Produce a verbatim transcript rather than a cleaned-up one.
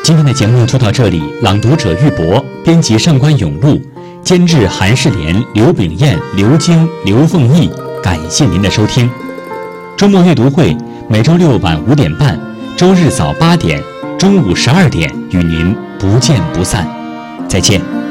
今天的节目就到这里，朗读者玉博，编辑上官永路，监制韩世莲、刘炳燕、刘晶、刘凤义。感谢您的收听。周末阅读会每周六晚五点半，周日早八点，中午十二点与您不见不散。再见。